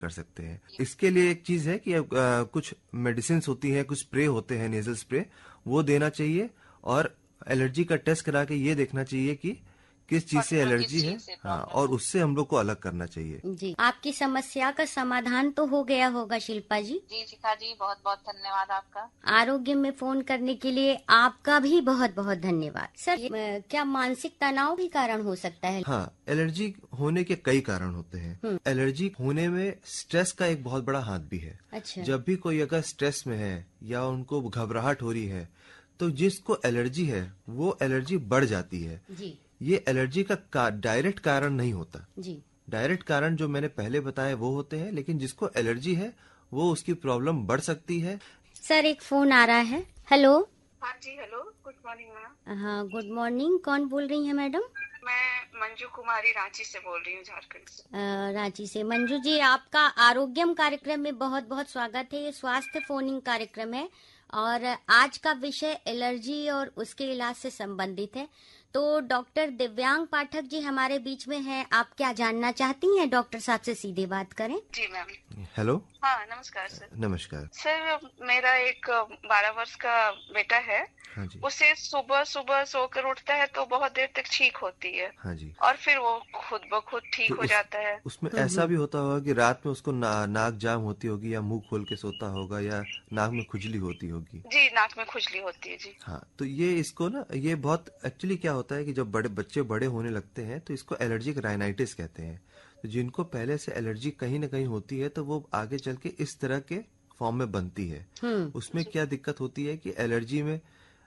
कर सकते हैं। इसके लिए एक चीज है कि कुछ मेडिसिन होती हैं, कुछ स्प्रे होते हैं, नेजल स्प्रे, वो देना चाहिए और एलर्जी का टेस्ट करा के ये देखना चाहिए कि किस चीज से एलर्जी है। हाँ, और उससे हम लोग को अलग करना चाहिए। जी, आपकी समस्या का समाधान तो हो गया होगा शिल्पा जी। जी शिखा जी, बहुत बहुत धन्यवाद आपका। आरोग्य में फोन करने के लिए आपका भी बहुत बहुत धन्यवाद। सर, क्या मानसिक तनाव भी कारण हो सकता है? हाँ, एलर्जी होने के कई कारण होते हैं। एलर्जी होने में स्ट्रेस का एक बहुत बड़ा हाथ भी है। अच्छा। जब भी कोई अगर स्ट्रेस में है या उनको घबराहट हो रही है, तो जिसको एलर्जी है वो एलर्जी बढ़ जाती है। जी ये एलर्जी का डायरेक्ट कारण नहीं होता। जी। डायरेक्ट कारण जो मैंने पहले बताए वो होते हैं, लेकिन जिसको एलर्जी है वो उसकी प्रॉब्लम बढ़ सकती है। सर, एक फोन आ रहा है। हेलो। हाँ जी, हेलो, गुड मॉर्निंग मैम। हाँ, गुड मॉर्निंग। कौन बोल रही है मैडम? मैं मंजू कुमारी रांची से बोल रही हूँ, झारखंड से। रांची से। मंजू जी, आपका आरोग्यम कार्यक्रम में बहुत बहुत स्वागत है। ये स्वास्थ्य फोनिंग कार्यक्रम है और आज का विषय एलर्जी और उसके इलाज से संबंधित है। तो डॉक्टर दिव्यांग पाठक जी हमारे बीच में हैं। आप क्या जानना चाहती हैं? डॉक्टर साहब से सीधे बात करें। जी मैम। हेलो। हाँ, नमस्कार सर। नमस्कार सर, मेरा एक 12 वर्ष का बेटा है। हाँ जी। उसे सुबह सुबह सोकर उठता है तो बहुत देर तक छींक होती है। हाँ जी। और फिर वो खुद ब खुद ठीक तो हो जाता है। उसमें ऐसा भी होता होगा कि रात में उसको नाक जाम होती होगी, या मुंह खोल के सोता होगा, या नाक में खुजली होती होगी। जी, नाक में खुजली होती है जी। हाँ, तो ये इसको ना, ये बहुत एक्चुअली क्या होता है कि जब बच्चे बड़े होने लगते हैं तो इसको एलर्जिक राइनाइटिस कहते हैं। तो जिनको पहले से एलर्जी कहीं ना कहीं होती है तो वो आगे चल के इस तरह के फॉर्म में बनती है। उसमें क्या दिक्कत होती है कि एलर्जी में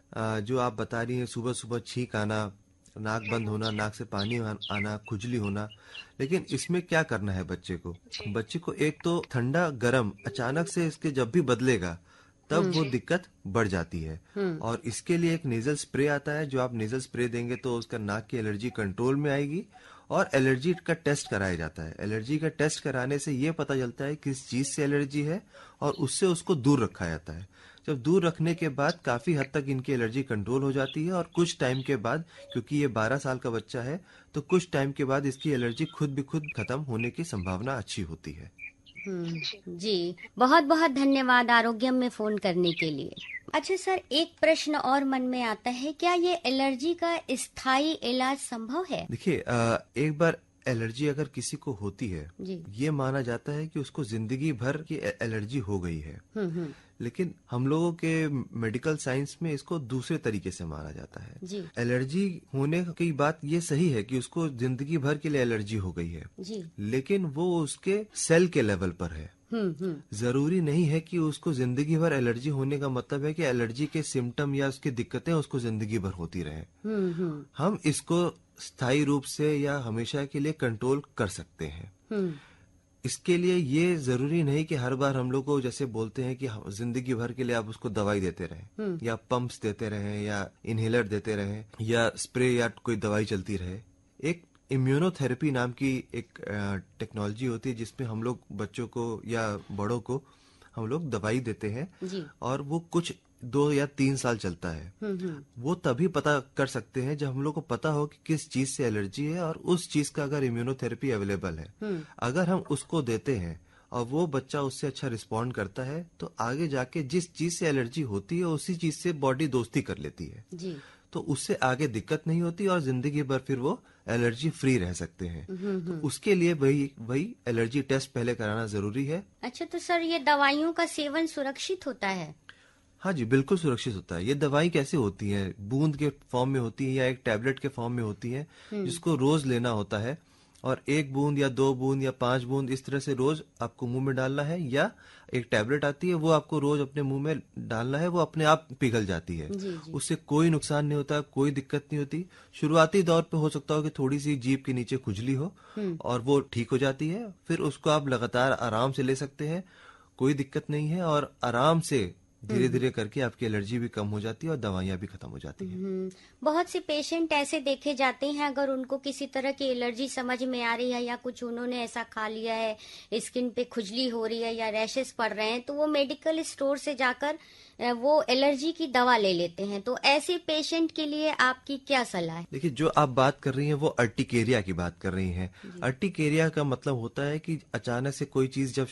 जो आप बता रही हैं, सुबह सुबह छींक आना, नाक बंद होना, नाक से पानी आना, खुजली होना। लेकिन इसमें क्या करना है बच्चे को एक तो ठंडा गर्म अचानक से इसके जब भी बदलेगा तब वो दिक्कत बढ़ जाती है। और इसके लिए एक नेजल स्प्रे आता है, जो आप नेजल स्प्रे देंगे तो उसका नाक की एलर्जी कंट्रोल में आएगी। और एलर्जी का टेस्ट कराया जाता है। एलर्जी का टेस्ट कराने से ये पता चलता है किस चीज से एलर्जी है और उससे उसको दूर रखा जाता है। जब दूर रखने के बाद काफी हद तक इनकी एलर्जी कंट्रोल हो जाती है और कुछ टाइम के बाद, क्योंकि ये 12 साल का बच्चा है, तो कुछ टाइम के बाद इसकी एलर्जी खुद भी खुद खत्म होने की संभावना अच्छी होती है। जी, बहुत बहुत धन्यवाद आरोग्यम में फोन करने के लिए। अच्छा सर, एक प्रश्न और मन में आता है, क्या ये एलर्जी का स्थायी इलाज संभव है? देखिए, एक बार एलर्जी अगर किसी को होती है, ये माना जाता है कि उसको जिंदगी भर की एलर्जी हो गई है। लेकिन हम लोगों के मेडिकल साइंस में इसको दूसरे तरीके से माना जाता है। एलर्जी होने की बात ये सही है कि उसको जिंदगी भर के लिए एलर्जी हो गई है, लेकिन वो उसके सेल के लेवल पर है। जरूरी नहीं है कि उसको जिंदगी भर एलर्जी होने का मतलब है कि एलर्जी के सिम्टम या उसकी दिक्कतें उसको जिंदगी भर होती रहे। हम इसको स्थायी रूप से या हमेशा के लिए कंट्रोल कर सकते हैं। इसके लिए ये जरूरी नहीं कि हर बार हम लोग को जैसे बोलते हैं कि जिंदगी भर के लिए आप उसको दवाई देते रहें, या पंप्स देते रहें, या इनहेलर देते रहें, या स्प्रे या कोई दवाई चलती रहे। एक इम्यूनोथेरेपी नाम की एक टेक्नोलॉजी होती है जिसमें हम लोग बच्चों को या बड़ों को हम लोग दवाई देते हैं और वो कुछ 2 या 3 साल चलता है। वो तभी पता कर सकते हैं जब हम लोग को पता हो कि किस चीज से एलर्जी है और उस चीज का अगर इम्यूनोथेरेपी अवेलेबल है। अगर हम उसको देते हैं और वो बच्चा उससे अच्छा रिस्पॉन्ड करता है तो आगे जाके जिस चीज से एलर्जी होती है उसी चीज से बॉडी दोस्ती कर लेती है। तो उससे आगे दिक्कत नहीं होती और जिंदगी भर फिर वो एलर्जी फ्री रह सकते हैं। तो उसके लिए वही एलर्जी टेस्ट पहले कराना जरूरी है। अच्छा, तो सर ये दवाइयों का सेवन सुरक्षित होता है? हाँ जी, बिल्कुल सुरक्षित होता है। ये दवाई कैसे होती है? बूंद के फॉर्म में होती है या एक टैबलेट के फॉर्म में होती है, जिसको रोज लेना होता है। और 1 बूंद या 2 बूंद या 5 बूंद इस तरह से रोज आपको मुंह में डालना है, या एक टैबलेट आती है वो आपको रोज अपने मुंह में डालना है, वो अपने आप पिघल जाती है। उससे कोई नुकसान नहीं होता, कोई दिक्कत नहीं होती। शुरुआती दौर पे हो सकता हो कि थोड़ी सी जीभ के नीचे खुजली हो और वो ठीक हो जाती है। फिर उसको आप लगातार आराम से ले सकते हैं, कोई दिक्कत नहीं है और आराम से धीरे धीरे करके आपकी एलर्जी भी कम हो जाती है और दवाइयाँ भी खत्म हो जाती हैं। बहुत से पेशेंट ऐसे देखे जाते हैं, अगर उनको किसी तरह की एलर्जी समझ में आ रही है या कुछ उन्होंने ऐसा खा लिया है, स्किन पे खुजली हो रही है या रैशेस पड़ रहे हैं, तो वो मेडिकल स्टोर से जाकर वो एलर्जी की दवा ले लेते हैं। तो ऐसे पेशेंट के लिए आपकी क्या सलाह है? देखिए, जो आप बात कर रही हैं वो अर्टिकेरिया की बात कर रही हैं। अर्टिकेरिया का मतलब होता है कि अचानक से कोई चीज जब